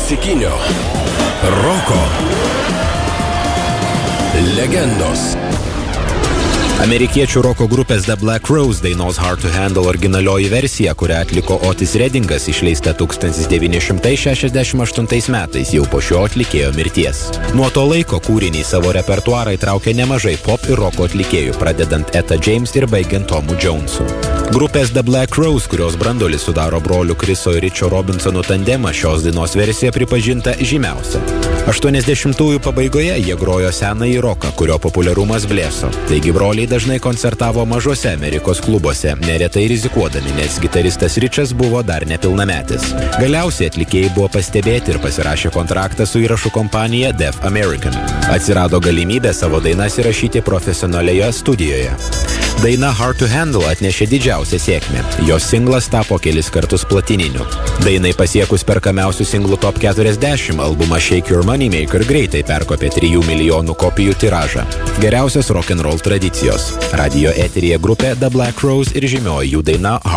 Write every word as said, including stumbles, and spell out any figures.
klasikinio roko legendos. Amerikiečių roko grupės The Black Crowes dainos Hard to Handle originalioji versija, kurią atliko Otis Reddingas, išleista tūkstantis devyni šimtai šešiasdešimt aštuntais metais jau po šio atlikėjo mirties. Nuo to laiko kūrinį savo repertuarą įtraukė nemažai pop ir roko atlikėjų, pradedant Etta James ir baigiant Tomu Jonesu. Grupės The Black Crowes, kurios branduolį sudaro brolių Chriso ir Richo Robinsonų tandemą, šios dainos versija pripažinta žymiausia. aštuoniasdešimtųjų pabaigoje jie grojo senąjį roką, kurio populiarumas blėso. Taigi broliai dažnai koncertavo mažuose Amerikos klubuose, neretai rizikuodami, nes gitaristas Richas buvo dar nepilnametis. Galiausiai atlikėjai buvo pastebėti ir pasirašė kontraktą su įrašų kompanija Def American. Atsirado galimybė savo dainas įrašyti profesionalioje studijoje. Daina Hard to Handle atnešė didžiausią sėkmę. Jos singlas tapo kelis kartus platininiu. Dainai pasiekus perkamiausių singlų top keturiasdešimt, albumas Shake Your Moneymaker greitai perkopė trijų milijonų kopijų tiražą. Geriausios rock'n'roll tradicijos. Radijo eteryje grupė The Black Crowes ir žymioji jų daina